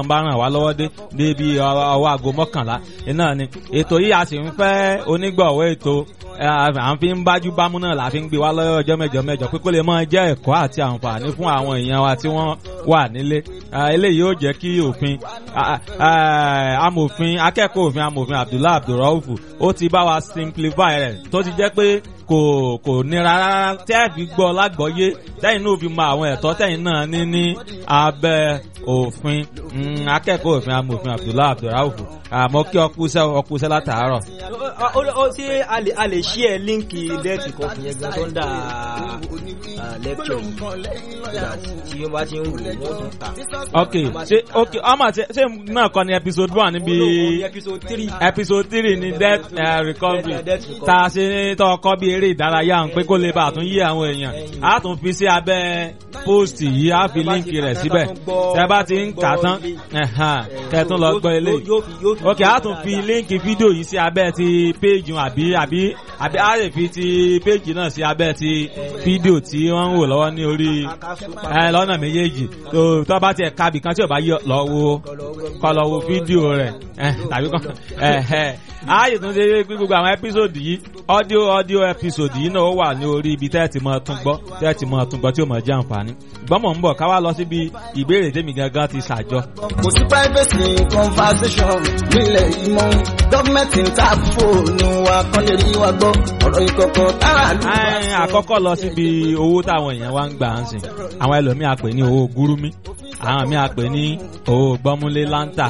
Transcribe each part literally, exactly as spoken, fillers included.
bá ràn wá lọ́wọ́ dé débi ọwọ́ aago mọ́kànlá iná ni ètò yìí a sì ń fẹ́ onígbọ̀wọ́ ètò à ń fi ń bájú bámú náà la fi ń gbé wá lọ́wọ́ ọjọ́ mẹ́jọ mẹ́jọ pé kó lè máa jẹ́ ẹ̀kọ́ àti àǹfààní fún àwọn èèyàn wa tí wọ́n wà nílé eléyìí yóò jẹ́ kí òfin amòfin akẹ́kọ̀ọ́ òfin amòfin Abdullahi Abdulrauf ó ti bá wa simplify rẹ̀ tó ti jẹ́ pé kò kò nira rárá tẹ́ fi gbọ́ lágbọ́yé tẹ́yìn náà fi mọ àwọn ẹ̀tọ́ tẹ́yìn náà ní ní abẹ́ òfin akẹ́kọ̀ọ́ òfin amòfin Abdullahi Abdulrauf àmọ́ kí ọkùsẹ́ ọkùsẹ́ látàárọ̀. ó ṣe a lè ṣí ẹ líǹkì dẹ́ẹ̀tì kan fún yẹn gan tó ń dà lẹ́kṣọ̀ tí wọ́n bá ti ń wò wọ́n tún ta. ok ṣe ok ọmọ ṣe náà kọ́ ni episode one níbi episode three ni death recovery tá a ṣe tọ́ ọkọ́ bí eré ìdárayá ń pé kó lè bá àtún yí àwọn èèyàn á tún fi sí abẹ́ post yìí á fi líǹkì rẹ̀ síbẹ̀ tẹ́ bá ti ń kà tán kẹ́tún lọ gbọ́ eléyìí ok a tún fi líǹkì fídíò yìí sí abẹ́ ti péjì àbí àbí àbí a lè fi ti péjì náà sí abẹ́ ti fídíò tí wọ́n ń wò lọ́wọ́ ní orí lọ́nà méjèèjì tó bá tiẹ̀ kábì kan tí ò bá yọ lọ wo kọ́ lọ wo fídíò rẹ̀ tàbí kan ààyè tún ṣe pé gbogbo àwọn ẹ́písòdì yìí ọ́díò ọ́díò ẹ́písòdì yìí náà ó wà ní orí ibi tẹ́ẹ̀tì mọ́ tún gbọ́ tẹ́ẹ̀tì mọ́ tún gbọ́ tí ó mọ̀ jẹ́ àǹfààní gbọ́mọ̀ ń bọ̀ ká wá lọ síbi ìbéèrè tèmi gangan ti ṣàjọ. kò sí privacy conversation nílẹ̀ yìí mọ́ gọ́ọ̀mẹ̀ntì ń ta fóònù wa kán lè rí wa gbọ́ ọ̀rọ̀ ìkọ̀kọ̀ tára lù. àkọ́kọ́ lọ síbi owó táwọn èèyàn wá ń gbà ń sìn àwọn ẹlòmíì á pè ní owó gúrúmí àwọn míì á pè ní owó gbọ́múlé láńtà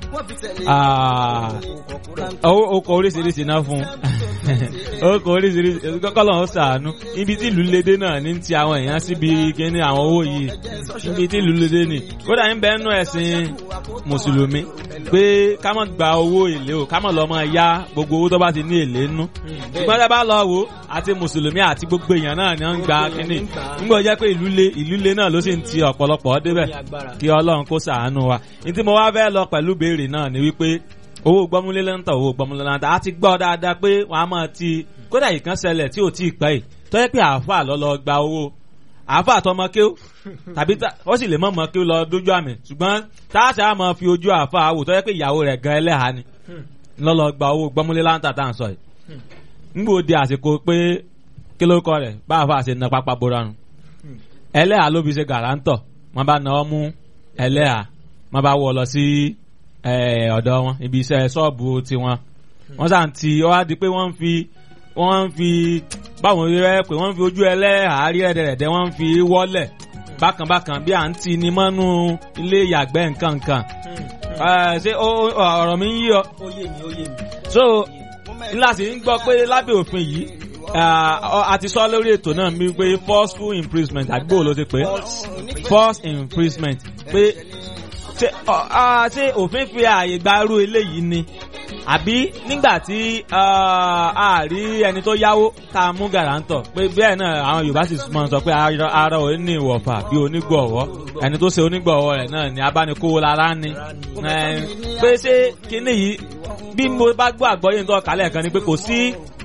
ó kọ oríṣiríṣi náà fún ó kọ oríṣiríṣi kọ́kọ́ lọ́wọ́ sàánú ibi tí ìlú lédè náà ní ti àwọn èèyàn síbi kíní àwọn owó yìí ibi tí ìlú lédè ní kódà ń bẹ nínú ẹ̀sìn mùsùlùmí pé ká má gba owó èlé o ká má lọ máa yá gbogbo owó tó bá ti ní èlé nú ṣùgbọ́n tá bá lọ wò àti mùsùlùmí àti gbogbo èèyàn náà ni wọ́n ń gba kíní nígbà jẹ́ pé ìlú lé ìlú lé náà ló sì ń ti ọ̀pọ̀lọpọ̀ débẹ̀ kí Ọlọ́run kó ṣàánú wa ní tí mo wá fẹ́ lọ pẹ̀lú béèrè náà ni wípé owó gbọ́múlé lẹ́ńtà owó gbọ́múlé lẹ́ńtà á ti gbọ́ dáadáa pé wọ́n á máa ti kódà yìí kan ṣẹlẹ̀ tí ò tí ì pẹ́ yìí tó yẹ pé àáfàá lọ lọ gba owó àáfàá tọmọ kéw tàbí ó sì lè mọ̀ mọ́ kéw lọ dójú àmì ṣùgbọ́n táàṣà á máa fi ojú àáfàá wò tó yẹ pé ìyàwó rẹ̀ gan ẹlẹ́hàá ni lọ lọ gba owó gbọ́múlé lẹ́ńtà tá à ń sọ yìí nígbà ó di àsìkò pé kí ló kọ rẹ̀ bá àáfàá ṣe na pápá bora nù ẹlẹ́hàá ló fi ṣe gàrántọ̀ wọ́n bá na ọ́ mú ẹlẹ́hàá wọ́n bá wọ̀ lọ sí ọ̀dọ̀ wọn ibi iṣẹ́ ṣọ́ọ̀bù tiwọn wọ́n sàn ti ó wá di pé wọ́n ń fi wọ́n ń fi báwọn rẹ̀ pé wọ́n ń fi ojú ẹlẹ́hàárí ẹ̀dẹ̀rẹ̀dẹ̀ wọ́n ń fi wọ́lẹ̀ bákanbákan bí à ń ti ní mọ́nú ilé ìyàgbẹ́ nǹkankan ṣé ọ̀rọ̀ mi ń yí ọ. so ńlá sì ń gbọ́ pé lábẹ́ òfin yìí a ti sọ lórí ètò náà mi pé forceful imprisonment àgbò ló ti pé forced imprisonment pé ṣe ṣe òfin fi ààyè gba irú eléyìí ni àbí nígbà tí a rí ẹni tó yáwó tá a mú gàrántọ̀ pé bẹ́ẹ̀ náà àwọn Yorùbá sì mọ̀ sọ pé ara ò ní ìwọ̀fà bí onígbọ̀wọ́ ẹni tó ṣe onígbọ̀wọ́ rẹ̀ náà ni abánikówó lára ní pé ṣé kíní yìí bí mo bá gbọ́ àgbọ́yé ń tọ́ kálẹ̀ kan ni pé kò sí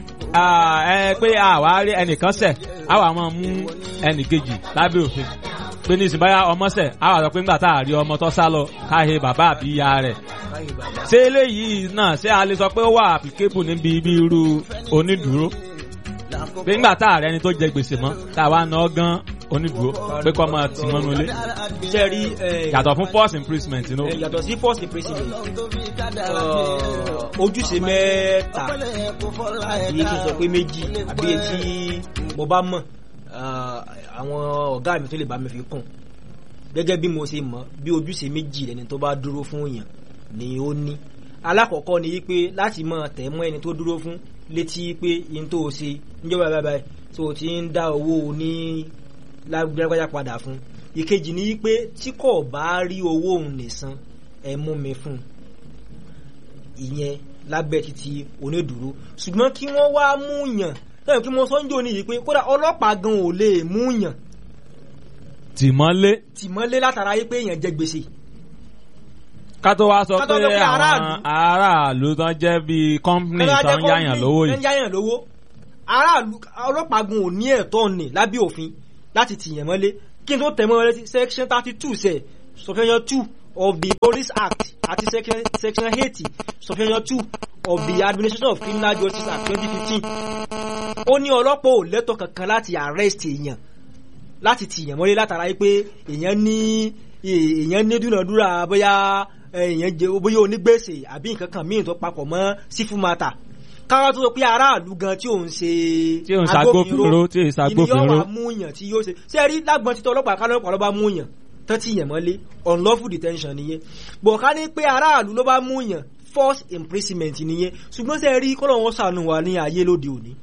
pé àwa rí ẹnìkan ṣẹ̀ àwa máa mú ẹnìkejì lábẹ́ òfin pé ní ìsìnbáyà ọmọ ṣẹ̀ àwọn àtọ́ pé ńgbà tá a rí ọmọ tó sá lọ káhe bàbá àbí ìyá rẹ̀ ṣé eléyìí náà ṣé a lè sọ pé ó wà applicable níbi ibi irú onídùúró pé ńgbà tá a rẹ ẹni tó jẹ gbèsè mọ́ tá a wá ná gan onídùúró pé kọ́ máa tì mọ́nú ilé yàtọ̀ fún forced imprisonment inú. yàtọ̀ sí forced imprisonment ojúṣe mẹ́ta àbí kí n sọ pé méjì àbí etí mo bá mọ̀ àwọn ọ̀gá mi tó lè bá mi fi kún gẹ́gẹ́ bí mo ṣe mọ̀ bí ojúṣe méjì lẹ́ni tó bá dúró fún èèyàn ni ó ní. alákọ̀ọ́kọ́ ni wípé láti máa tẹ̀ mọ́ ẹni tó dúró fún létí pé yín tó ṣe níjọba bàbá tó ti ń dá owó ní lágbájá padà fún. ìkejì ni wípé tí kò bá rí owó òun nìsan ẹ mú mi fún ìyẹn lábẹ́ títí onídùúró. ṣùgbọ́n kí wọ́n wá mú yàn lẹ́yìn kí mo sọ ń jò ní yìí pé kódà ọlọ́pàá gan ò lè mú yàn tìmọ́lé tìmọ́lé látara yìí pé èèyàn jẹ gbèsè. ká tó wá sọ pé àwọn aráàlú tán jẹ́ bíi kọ́ńpìnì tán ń yáyàn lówó yìí. ń yáyàn lówó aráàlú ọlọ́pàá gan ò ní ẹ̀tọ́ ní lábẹ́ òfin láti tìyàn mọ́lé kí n tó tẹ̀ mọ́ létí section thirty two sẹ̀ sọ̀kẹ́yàn two of the Police Act àti section section eighty subsection two of the Administration of Criminal Justice Act twenty fifteen ó ní ọlọ́pàá ò lẹ́tọ̀ọ́ kankan láti arrest èèyàn láti tìyàn mọ́lé látara pé èèyàn ní èèyàn ní dúnàdúrà bóyá èèyàn jẹ bóyá onígbèsè àbí nǹkan kan míì tó papọ̀ mọ́ sífù mata káwọn tó sọ pé aráàlú gan tí òun ṣe tí òun ṣàgbófinró tí òun ṣàgbófinró ìníyàn wà mú yàn tí yóò ṣe ṣe rí lágbọ́n títọ́ ọlọ́pàá kálọ́pàá ló bá mú yàn tán tí yàn mọ́lé unlawful detention nìyẹn bọ̀ ká ní pé aráàlú ló bá mú yàn forced imprisonment nìyẹn ṣùgbọ́n ṣe rí kọ́lọ̀ wọn ṣàánú wa ní ayé lóde òní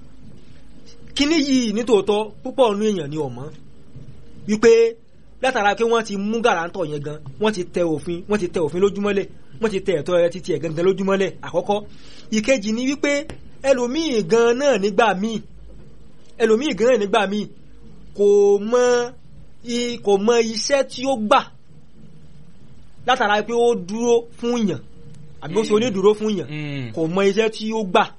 kíní yìí nítòótọ́ púpọ̀ nínú èèyàn ní ọ̀mọ́ wípé látara pé wọ́n ti mú gàrántọ̀ yẹn gan wọ́n ti tẹ òfin wọ́n ti tẹ òfin lójúmọ́lẹ̀ wọ́n ti tẹ ẹ̀tọ́ ẹ títí ẹ̀ gangan lójúmọ́lẹ̀ àkọ́kọ́ ìkejì ni wípé ẹlòmíì gan náà nígbà míì ẹlòmíì gan náà nígbà míì kò mọ kò mọ iṣẹ́ tí ó gbà látara pé ó dúró fún yàn àbí ó ṣe onídùúró fún yàn kò mọ iṣẹ́ tí ó gbà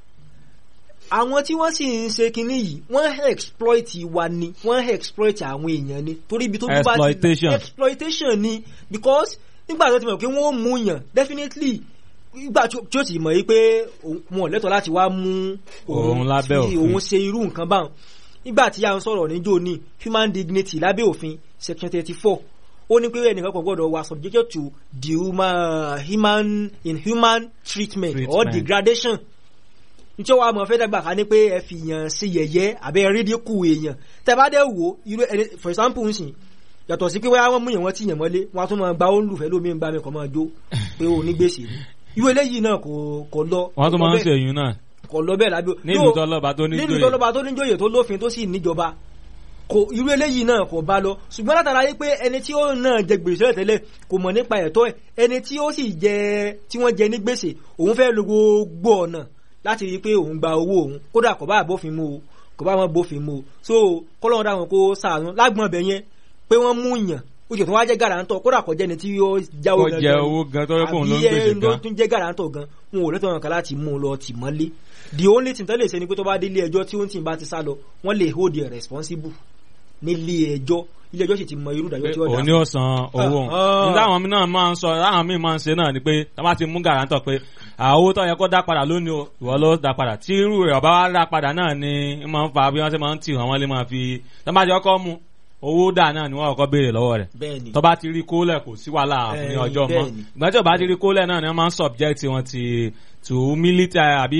àwọn tí wọ́n sì ń ṣe kinní yìí wọ́n exploit wa ni wọ́n exploit àwọn èèyàn ni torí ibi tó bá ti exploitation ni because nígbà tó ti mọ̀ pé wọ́n mú yàn definitely nígbà tí ó ti mọ̀ yìí pé wọn ò lẹ́tọ̀ọ́ láti wá mú òun lábẹ́ òfin òun ṣe irú nǹkan báwọn nígbà tí a ń sọ̀rọ̀ níjó ní human dignity lábẹ́ òfin section thirty four ó ní pé ẹnìkan kan gbọ́dọ̀ wà subjected to the human, human inhuman treatment, treatment or degradation nítorí wàá mọ̀ fẹ́ dàgbà ká ní pé ẹ fi yàn sí yẹ̀yẹ́ àbẹ́ rídíkù èèyàn tẹ́ bá dẹ̀ wò irú for example ń sìn yàtọ̀ sí pé wọ́n mú yàn wọ́n tí yàn mọ́lé wọ́n á tún máa gba olùfẹ́ lómi ń bá mi kọ́ máa jó pé ó ní gbèsè ni irú eléyìí náà kò kò lọ. wọ́n tún máa ń ṣèyún náà kò lọ bẹ́ẹ̀ lábẹ́ nílùú tọ́lọ́ba tó níjòyè nílùú tọ́lọ́ba tó níjòyè tó lófin tó sì níjọba kò irú eléyìí náà kò bá lọ ṣùgbọ́n látara yìí pé ẹni tí ó náà jẹ gbèsè tẹ́lẹ̀ kò mọ̀ nípa ẹ̀tọ́ ẹ̀ ẹni tí ó sì jẹ tí wọ́n jẹ ní gbèsè òun fẹ́ lo gbogbo ọ̀nà láti rí i pé òun gba owó òun kódà kò bá bófin mu o kò bá wọn bófin mu o so kọ́lọ́run dáhùn kó ṣàánú lágbọ̀n ọbẹ̀ yẹn pé wọ́n mú yàn ó jẹ́ tó wá jẹ́ gàrántọ̀ kódà kò jẹ́ ni tí ó jáwó gan gan owó gan tó yẹ kó ń lọ gbèsè gan àbí ẹ̀ tó jẹ́ gàrántọ̀ gan wọn ò lẹ́tọ̀ọ́ kan láti mú un lọ tì mọ́lé the only thing tó lè ṣe ni pé tó bá dé ilé ẹjọ́ tí ó ń tì bá ti sá lọ wọ́n lè hold you responsible nílé ẹjọ́ ilé ẹjọ́ sì ti mọ irú ìdájọ́ tí ó dá. òní ó san owó nígbà àwọn mi náà máa ń sọ láwọn míì máa ń ṣe náà ni pé tá bá ti mú gàrántọ̀ pé owó tó yẹ kó dá padà lónìí o ìwọ ló dá padà tí irú rẹ̀ ọba wa dá padà náà ni máa ń fa bí wọ́n ṣe máa ń tì wọ́n lé máa fi tá bá ti kọ́kọ́ mú owó dà náà ni wọ́n kọ́kọ́ béèrè lọ́wọ́ rẹ̀ tó bá ti rí kólẹ̀ kò sí wàhálà ní ọjọ́ mọ́ ìgbà tí ò bá ti rí kólẹ̀ náà ni wọ́n máa ń subject wọn ti to military àbí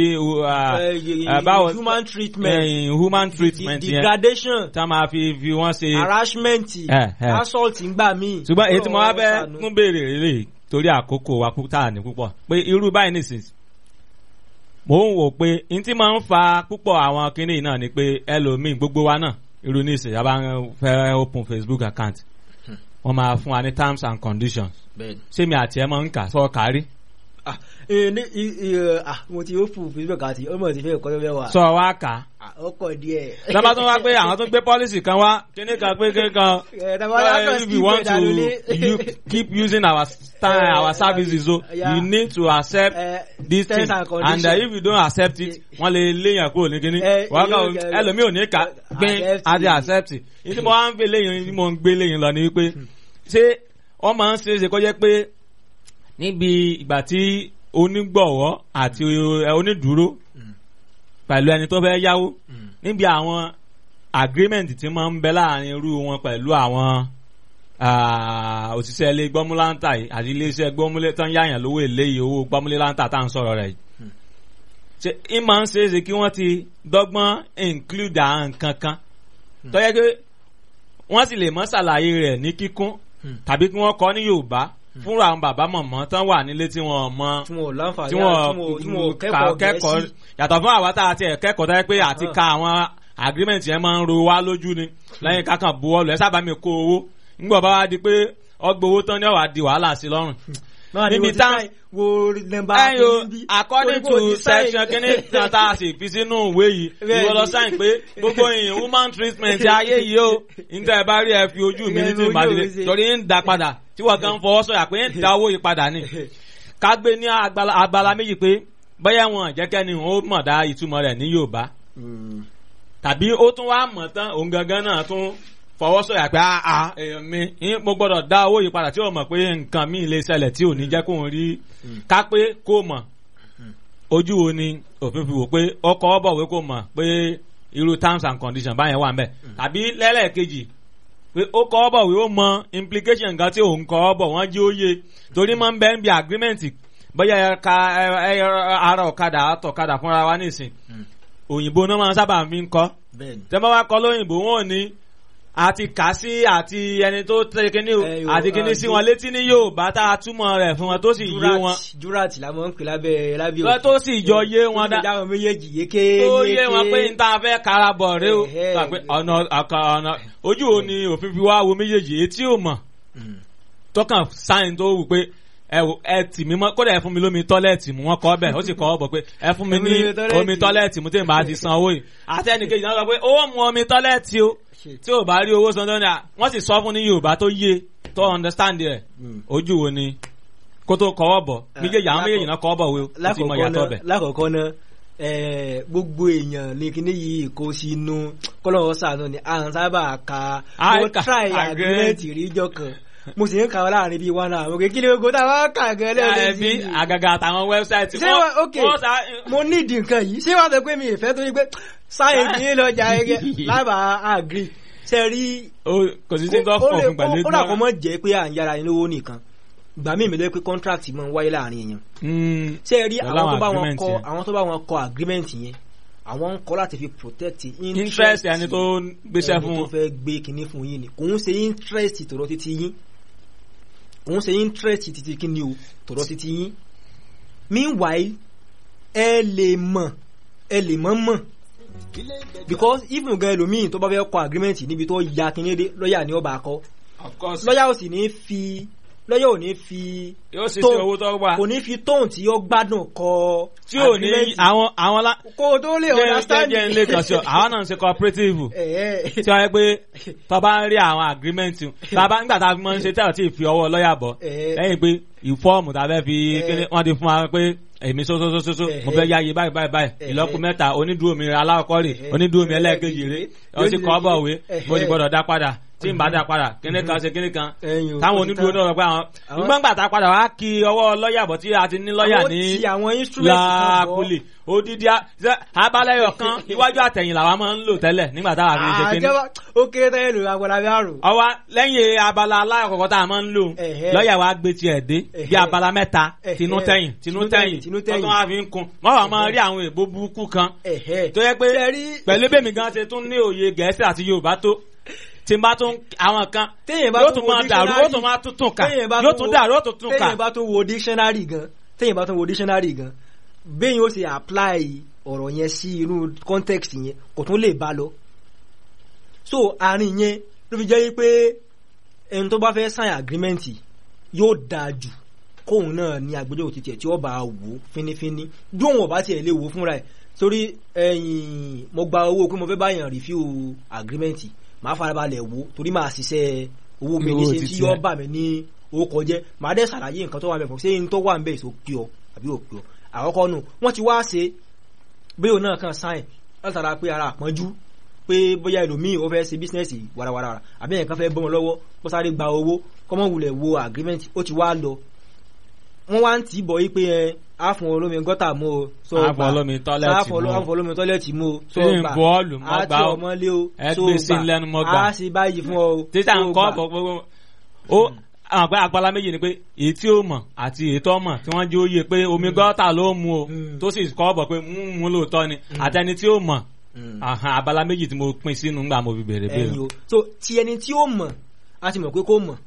báwo human treatment human treatment yẹn degradation tá a máa fi fi wọ́n ṣe harassment assault ńgbà míì. ṣùgbọ́n èyí tí mo wá fẹ́ mú béèrè rèé torí àkókò wa tá ní púpọ̀ pé irú báyìí nìsín mò ń wò pé n tí máa ń fa púpọ̀ àwọn kinní náà ni pé ẹlòmíì gbogbo wa náà irú ní ìsìn yàrá fẹ́ open Facebook account wọ́n máa fún wa ní terms and conditions ṣé mi àti ẹ máa ń kà sọ kárí. ah ní ah mo ti open Facebook àti ọmọ ti fẹ́ kọ́ ló fẹ́ wà. sọ wá kà á. ó kọ díẹ̀. lọ́ba tó wá pé àwọn tó gbé policy kan wá kíní kan pé kíní kan if you want to you keep using our style our services so you need to accept uh, this thing and, and uh, if you don't accept it wọ́n lè léyàn kúrò ní kíní wọ́n kàn ẹlòmíì ò ní kà gbin àti accept it ìdí mo wá ń gbé léyìn ìdí mo ń gbé léyìn lọ ni wípé ṣé wọ́n máa ń ṣe é ṣe kó jẹ́ pé níbi ìgbà tí onígbọ̀wọ́ àti onídùúró pẹ̀lú ẹni tó fẹ́ yáwó níbi àwọn agreement tí máa ń bẹ láàrin irú wọn pẹ̀lú àwọn òṣìṣẹ́ ilé gbọ́múláńtà yìí àti iléeṣẹ́ gbọ́múlé tán yáyàn lówó èlé yìí owó gbọ́múléláńtà tá à ń sọ̀rọ̀ rẹ̀ yìí ṣe ń máa ń ṣeéṣe kí wọ́n ti dọ́gbọ́n include àwọn nǹkan kan tó yẹ pé wọ́n sì lè mọ́ ṣàlàyé rẹ̀ ní kíkún tàbí kí wọ́n kọ́ ní Yorùbá fúnra àwọn bàbá mọ̀mọ́ tán wà nílé tí wọ́n mọ tí wọ́n kẹ́kọ̀ọ́ yàtọ̀ fún àwa tá a ti kẹ́kọ̀ọ́ tẹ́ pé àti ka àwọn agreement yẹn máa ń ro wá lójú ni lẹ́yìn kákan buwọ́lù ẹ sábà mi kó owó nígbà bá wá di pé ọgbà owó tán ní ọ̀wá di wàhálà sí lọ́rùn. níbi tá ẹyọ according to section kínní kan tá a sì fi sínú ìwé yìí ìwọ lọ sáyìn pé gbogbo èèyàn human treatment ayé yìí o níta ẹ bá rí ẹ fi ojú mi nínú ìbàdílé torí ń da padà tí wọ́n kàn ń fọwọ́ sọ̀yà pé ń da owó yìí padà ni ká gbé ní agbala méjì pé bóyá wọn jẹ́kẹ́ ni ó mọ̀ dá ìtumọ̀ rẹ̀ ní Yorùbá tàbí ó tún wá mọ̀ tán òun gangan náà tún fọwọ́sọ̀yà pé àà èèyàn mi mo gbọ́dọ̀ dá owó yìí padà tí ó mọ̀ pé nǹkan míì lè ṣẹlẹ̀ tí ò ní jẹ́ kóun rí ká pé kó mọ̀ ojú wo ni òfin fi wò pé ọkọ̀ ọ̀bọ̀wé kó mọ̀ pé irú terms and conditions báyẹn wà ń bẹ̀ tàbí lẹ́lẹ́kejì pé ó kọ́ ọ̀bọ̀wé ó mọ implication nǹkan tí òun kọ́ ọ̀bọ̀ wọ́n jí ó yé torí máa ń bẹ́ ń bi agreement bóyá ẹ̀ka ara ọ̀kadà àtọ̀kadà fúnra wa nísìn òyìnbó náà máa ń sábà fi ń kọ́ tẹ́ bá wá kọ́ lóyìnbó wọn ò ní àti kà sí àti ẹni tó tẹ kíní àti kíní sí wọn létí ní Yorùbá tá a túmọ̀ rẹ̀ fún wọn tó sì yé wọn. jurat la mọ̀ ń pè lábẹ́ lábẹ́ òkè. tó sì jọ yé wọn dá tó méjèèjì yéké tó yé wọn pé n ta fẹ́ karabọ̀ rẹ o pé ọ̀nà ọ̀nà ojú wo ni òfin fi wá wo méjèèjì etí ò mọ̀ tọkàn sáyìn tó wù pé ẹ ẹ tì mí mọ́ kódà ẹ fún mi lómi tọ́lẹ́ẹ̀tì mu wọ́n kọ́ bẹ̀ ó sì kọ́ ọ bọ̀ pé ẹ fún mi ní omi tọ́lẹ́ẹ̀tì mu tí n bá ti san owó yìí àti ẹnìkejì náà sọ pé ó mu omi tọ́lẹ́ẹ̀tì o tí ò bá rí owó san tó ní à wọ́n sì sọ fún ní Yorùbá tó yé tó understand rẹ̀ ojú wo ni kó tó kọ́wọ́ bọ̀ méjèèjì àwọn méjèèjì náà kọ́wọ́ bọ̀ wo ó ti mọ ìyàtọ̀ bẹ̀. lákọ̀ọ́kọ́ náà gbogbo èèyàn ní kíní yìí kó sínú kọ́lọ́wọ́ sàánú ni à ń sábà ka mo try agreement ríjọ kan mo sì ń kà wọ́n láàrin bíi one hour òkè kí ni ogun táwọn kà gan lẹ́ẹ̀mejì bí àgàgà àtàwọn wẹ́bsáìtì ṣé wọ́n ok mo need nǹkan yìí ṣé wọ́n sọ pé mi ìfẹ́ tó ní pé sáyẹ̀nsì yín lọ́jà ẹgẹ lábàá agree ṣe rí kò sí sí tó fọ̀ fún gbàlẹ́ ó dàpọ̀ mọ́ jẹ́ pé à ń yára ẹni lówó nìkan gbà mí mi lé pé contract máa ń wáyé láàrin èèyàn ṣe rí àwọn tó bá wọn kọ àwọn tó bá wọn kọ agreement yẹn àwọn ń kọ́ láti fi protect interest ẹni tó gbéṣẹ́ fún ẹni tó fẹ́ gbé kinní fún yín ni kò ń ṣe interest tòrọ títí yín òun ṣe interest títí kí ni o tọ̀rọ̀ títí yín meanwhile ẹ lè mọ̀ ẹ lè mọ̀ mọ̀ because even gan ẹlòmíì tó bá fẹ́ kọ agreement níbi tó ya kíní dé lọ́ọ̀yà ni ó bá kọ lọ́ọ̀yà ò sì ní fi lọ́yọ̀ ò ní fi kò ní fi tóun tí ó gbádùn kọ tí ò ní àwọn àwọn lá kó tó lè understand jẹ́ ilé kan sí ọ àwọn náà ń ṣe cooperative tí wọ́n yẹ pé tó bá ń rí àwọn agreement tàbá nígbà tá a máa ń ṣe tẹ́lẹ̀ tí ì fi ọwọ́ lọ́yà bọ̀ lẹ́yìn pé ìfọ́ọ̀mù tàbẹ́ fi wọ́n ti fún wa pé èmi sósósósó mo fẹ́ yáyé báyìí báyìí báyìí ìlọ́kù mẹ́ta onídùú mi aláwọ̀kọ́ rè onídùú mi ẹlẹ́ẹ̀kejì rè ó sì kọ́ bọ̀ wé mo ti gbọ́dọ̀ dá padà tí n bá dá padà kíní kan ṣe kíní kan táwọn onídùú náà pé àwọn nígbàgbà tá a padà wá kí ọwọ́ lọ́ọ̀yà bọ̀ tí a ti ní lọ́ọ̀yà ní làákùlì odidi abalẹyọ kan iwájú àtẹ̀yìn làwa máa ń lò tẹ́lẹ̀ nígbà táwa fi ṣe kíní. ó kéré tẹ́lẹ̀ lò agbára bí àrò. ọwọ́ lẹ́yìn abala alákọ̀ọ́kọ́ tá a máa ń lò lọ́ọ̀yà wa gbé tiẹ̀ dé bí abala mẹ́ta tinú tẹ̀yìn tinú tẹ̀yìn tọ́tún wa fi ń kun wọ́n wà máa rí àwọn èèbó burúkú kan tó yẹ pé pẹ̀lú bẹ́ẹ̀ mi gan ṣe tún ní òye Gẹ̀ẹ́sì àti Yorùbá tó tí n bá tún àwọn kan yóò tún máa dàrú yóò tún máa tún kà yóò tún dàrú yóò tún tún kà. téèyàn bá tún wo dictionary gan téèyàn bá tún wo dictionary gan bẹ́ẹ̀ yóò ṣe apply ọ̀rọ̀ yẹn sí inú context yẹn kò tún lè bá lọ. so àárín yẹn ló fi jẹ́ pé ẹni tó bá fẹ́ sign agreement yóò dáa jù kóun náà ní agbẹjọ́rò títí ẹ̀ tí ó bá wò fínífíní bí òun ò bá tiẹ̀ lè wò fúnra ẹ̀ torí ẹ̀yìn mo gba owó pé mo fẹ́ báyàn review agreement màá farabalẹ̀ wò torí màá ṣiṣẹ́ owó mi níṣẹ́ tí yóò bà mí ní owó kọjẹ́ màá dẹ́ ṣàlàyé nǹkan tó wà mẹ́fọ̀ ṣé n tó wà ń bẹ̀ èso pí ọ àbí ò pí ọ àkọ́kọ́ nù wọ́n ti wá ṣe bí òun náà kàn sáìn látara pé ara àpọ́njú pé bóyá ẹlòmíì ó fẹ́ ṣe bísínẹ́sì warawara àbí ẹ̀kan fẹ́ bọ́mọ lọ́wọ́ kó sáré gba owó kọ́mọ́ wulẹ̀ wo agreement ó ti wá lọ wọ́n wá ń tì í bọ̀ yí pé ẹ àfọ̀n olómi gọ́tà mú o sọ gbà àfọ̀n olómi tọ́lẹ́tì mú o àfọ̀n olómi tọ́lẹ́tì mú o sọ gbà bọ́ọ̀lù mọ́ gbà àti ọmọlé o sọ gbà á sì báyìí fún ọ títà ń kọ́ ọ̀pọ̀ gbogbo ó àwọn àgbẹ̀ agbára méjì ni pé èyí tí ó mọ̀ àti èyí tó mọ̀ tí wọ́n jẹ́ òye pé omi gọ́tà ló mú o tó sì kọ́ ọ̀pọ̀ pé mú mú lóòótọ́ ni àtẹni tí ó mọ̀ abala méjì tí mo pín sínú ńgbà mo fi bèrè bèrè. so ti ẹni tí ó mọ̀ a ti mọ̀ pé kó mọ̀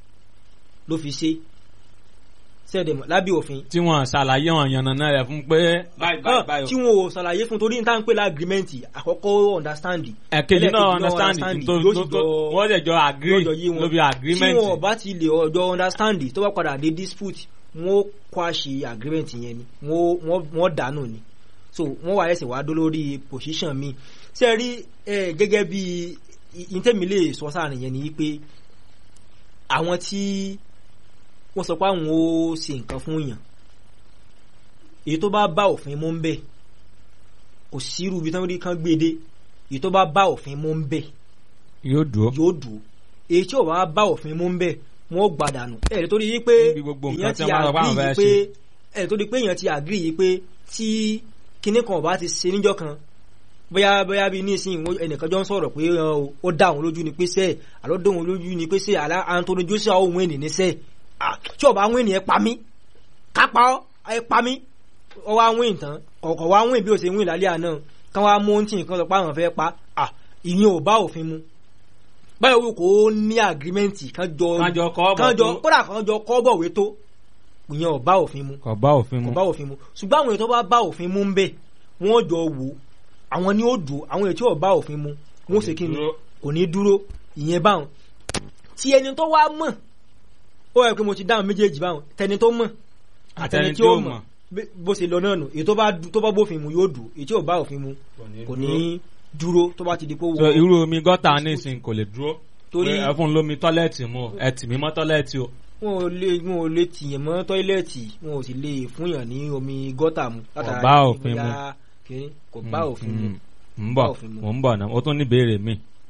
ló fi ṣe sẹ́ẹ̀dẹ̀mọ̀ lábẹ́ òfin. tí wọ́n ṣàlàyé wọn yànnàná rẹ̀ fún pé báyìí báyìí báyìí. tí wọ́n ò ṣàlàyé fún torí níta ń pè lágrímẹ́ǹtì àkọ́kọ́ understanding. ẹ̀kejì náà understanding tó tó wọ́n lè jọ agree lóbi agreement. tí wọ́n bá ti lè ọjọ́ understanding tó bá padà dé dispute wọ́n kwáṣe agreement yẹn ni wọ́n dànù ni so wọ́n wà ẹsẹ̀ wá dó lórí position mi. ṣé ẹ rí gẹ́gẹ́ bí ìtẹ́mi lè sọ sáà nìyẹn ni pé àwọn tí wọ́n sọ pé àwọn ó ṣe nǹkan fún yàn èyí tó bá bá òfin mú ń bẹ̀ kò sírú ibi tán rí kan gbé dé èyí tó bá bá òfin mú ń bẹ̀ yóò dúró yóò dúró èyí tí ò bá bá òfin mú ń bẹ̀ wọ́n gbàdànù ẹ̀ torí yí pé èèyàn ti àgírí yìí pé ẹ̀ torí pé èèyàn ti àgírí yìí pé tí kinní kan ò bá ti ṣe níjọ́ kan bóyá bóyá bíi nísìnyí ẹnìkan jọ ń sọ̀rọ̀ pé ó dá òun lójú ni pé sẹ́ẹ̀ àlọ́ dá òun lójú ni pé sẹ́ẹ̀ àlá Anthony Joshua òun ènì ní sẹ́ẹ̀ tí ọba àwọn ènìyàn pa mí kápá ẹ pa mí ọwọ́ àwọn ìtàn ọ̀kọ̀ wá àwọn ìbí òsè wìn lálẹ́ àná kán wá mú tí nǹkan sọ pé àwọn fẹ́ pa ìyẹn ò bá òfin mu báyọ̀ wí kò ní àgírímẹ́ǹtì kán jọ kódà kán jọ kọ́ bọ̀wé tó ìyẹn ò bá òfin mu kò bá òfin mu kò bá òfin mu ṣùgbọ́n àwọn èèyàn tó bá bá òfin mu ń bẹ̀ wọ́n jọ wò àwọn ni ó dùn àwọn èèyàn tí ò bá òfin mu wọ́n ṣe kí ni kò ní dúró ìyẹn báwọn tí ẹni tó wá mọ̀ ó yẹ pé mo ti dáhùn méjèèjì báwọn tẹni tó mọ̀ àtẹni tí ó mọ̀ bó ṣe lọ náà nù èyí tó bá bófin mu yóò dùn èyí tí ò bá òfin mu kò ní dúró tó bá ti di pé wọ́n. so irú omi gọ́tà nísìn kò lè dúró torí ẹ fún lómi tọ́lẹ́ẹ̀tì mu ẹ tì mí mọ́ tọ́lẹ́ẹ̀tì o. wọn ò lè wọn ò lè tìyàn mọ́ tọ́lẹ́ẹ̀tì wọn ò sì lè fúnyàn ní omi gọ́tà mu. kò bá òfin mu kò bá òfin mu. ń bọ̀ mò ń bọ̀ náà ó tún ní ìbéèrè mi